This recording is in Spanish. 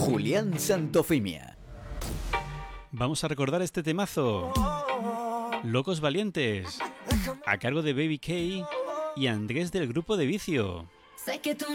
Julián Santofimia. Vamos a recordar este temazo, Locos Valientes, a cargo de Baby K y Andrés del grupo de Vicio. Sé que tú